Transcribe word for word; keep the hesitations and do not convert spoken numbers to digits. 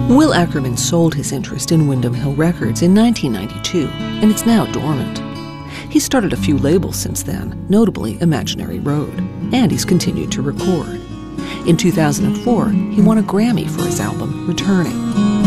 Will Ackerman sold his interest in Windham Hill Records in nineteen ninety-two, and it's now dormant. He's started a few labels since then, notably Imaginary Road, and he's continued to record. In two thousand four, he won a Grammy for his album, Returning.